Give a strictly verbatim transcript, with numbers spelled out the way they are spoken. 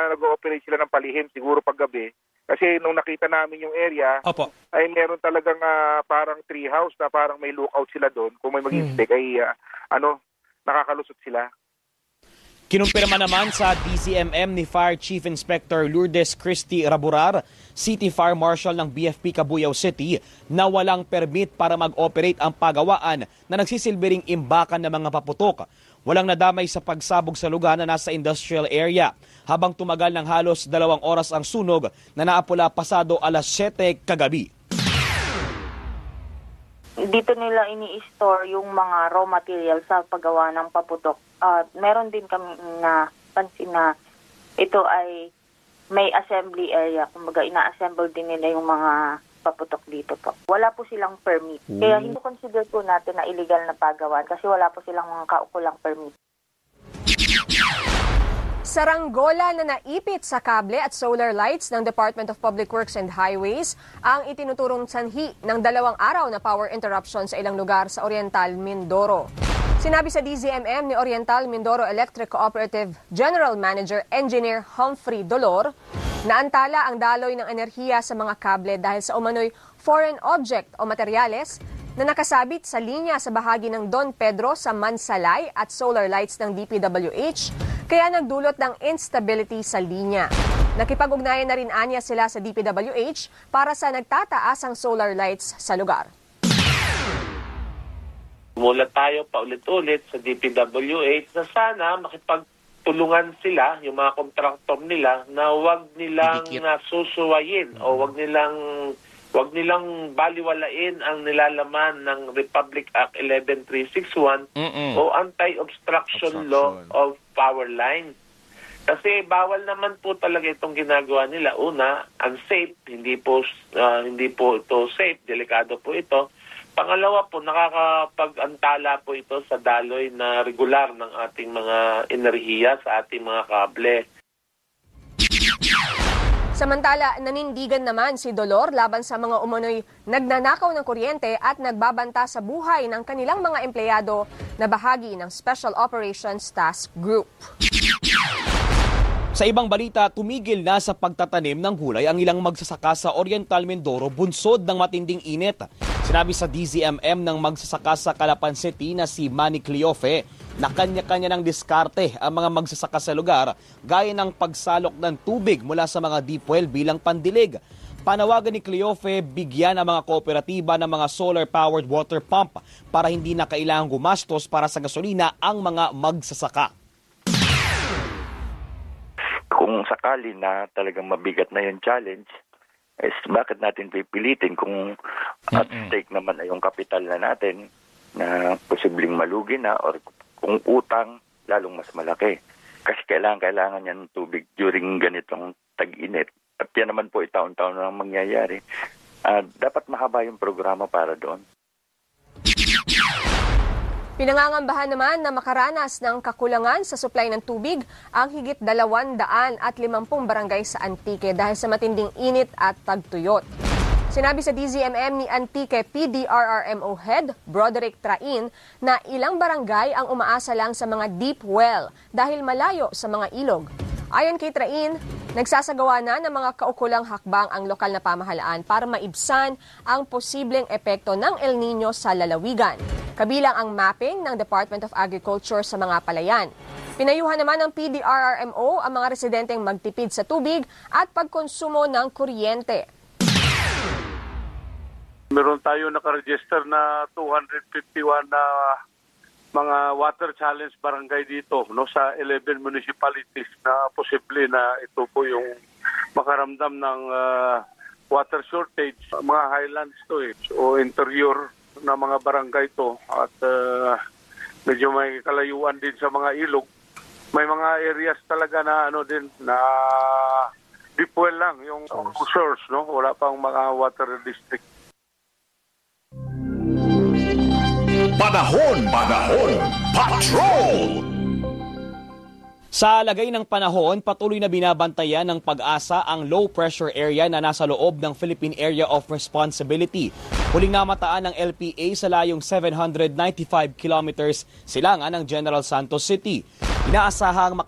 na nag-ooperate sila ng palihim siguro paggabi. Kasi nung nakita namin yung area, Opo. ay meron talagang uh, parang tree house na parang may lookout sila doon. Kung may mag-inspect hmm. ay uh, ano, nakakalusot sila. Kinumpirma naman sa D Z M M ni Fire Chief Inspector Lourdes Christy Raburar, City Fire Marshal ng B F P Cabuyao City, na walang permit para mag-operate ang pagawaan na nagsisilbing imbakan ng mga paputok. Walang nadamay sa pagsabog sa lugar na nasa industrial area, habang tumagal ng halos dalawang oras ang sunog na naapula pasado alas siyete kagabi. Dito nila ini-store yung mga raw material sa paggawa ng paputok. At uh, meron din kami na pansin na ito ay may assembly area. Kumbaga, ina-assemble din nila yung mga paputok dito po. Wala po silang permit. Mm. Kaya hindi consider po natin na illegal na paggawan kasi wala po silang mga kaukulang permit. Saranggola na naipit sa kable at solar lights ng Department of Public Works and Highways ang itinuturong sanhi ng dalawang araw na power interruption sa ilang lugar sa Oriental Mindoro. Sinabi sa D Z M M ni Oriental Mindoro Electric Cooperative General Manager Engineer Humphrey Dolor na antala ang daloy ng enerhiya sa mga kable dahil sa umano'y foreign object o materyales na nakasabit sa linya sa bahagi ng Don Pedro sa Mansalay at solar lights ng D P W H, kaya nagdulot ng instability sa linya. Nakipag-ugnayan na rin anya sila sa D P W H para sa nagtataasang solar lights sa lugar. Mula tayo paulit-ulit sa D P W H na sana makipagtulungan sila, yung mga kontraktor nila, na wag nilang nasusuwayin o wag nilang wag nilang baliwalain ang nilalaman ng Republic Act eleven three sixty-one Mm-mm. o Anti-Obstruction Law of Power Line. Kasi bawal naman po talaga itong ginagawa nila. Una, unsafe, hindi po uh, hindi po ito safe, delikado po ito. Pangalawa po, nakakapag-antala po ito sa daloy na regular ng ating mga enerhiya sa ating mga kable. Samantala, nanindigan naman si Dolor laban sa mga umano'y nagnanakaw ng kuryente at nagbabanta sa buhay ng kanilang mga empleyado na bahagi ng Special Operations Task Group. Sa ibang balita, tumigil na sa pagtatanim ng gulay ang ilang magsasaka sa Oriental Mindoro bunsod ng matinding init. Sinabi sa D Z M M ng magsasaka sa Calapan City na si Manny Cleofe na kanya-kanya ng diskarte ang mga magsasaka sa lugar gaya ng pagsalok ng tubig mula sa mga deep well bilang pandilig. Panawagan ni Cleofe bigyan ang mga kooperatiba ng mga solar-powered water pump para hindi na kailangang gumastos para sa gasolina ang mga magsasaka. Kung sakali na talagang mabigat na yung challenge, is bakit natin pipilitin kung at stake naman ay yung kapital na natin na posibleng malugi na or kung utang lalong mas malaki. Kasi kailangan, kailangan yan ng tubig during ganitong tag-init. At yan naman po itaon-taon na mangyayari. Uh, dapat mahaba yung programa para doon. Pinangangambahan naman na makaranas ng kakulangan sa supply ng tubig ang higit dalawang daan at limampung barangay sa Antique dahil sa matinding init at tagtuyot. Sinabi sa D Z M M ni Antique P D R R M O Head Broderick Train na ilang barangay ang umaasa lang sa mga deep well dahil malayo sa mga ilog. Ayon kay Train, nagsasagawa na ng mga kaukulang hakbang ang lokal na pamahalaan para maibsan ang posibleng epekto ng El Nino sa lalawigan, kabilang ang mapping ng Department of Agriculture sa mga palayan. Pinayuhan naman ng P D R R M O ang mga residenteng magtipid sa tubig at pagkonsumo ng kuryente. Meron tayo nakaregister na two hundred fifty-one na mga water challenge barangay dito, no, sa eleven municipalities na posible na ito po yung makaramdam ng uh, water shortage. Mga highlands to eh, o interior na mga barangay to at uh, medyo may kalayuan din sa mga ilog. May mga areas talaga na ano din na deep well lang yung source, no, wala pang mga water district. Panahon, panahon, patrol! Sa lagay ng panahon, patuloy na binabantayan ng Pag-asa ang low-pressure area na nasa loob ng Philippine Area of Responsibility. Huling namataan ng L P A sa layong seven hundred ninety-five kilometers silangan ng General Santos City. Inaasahang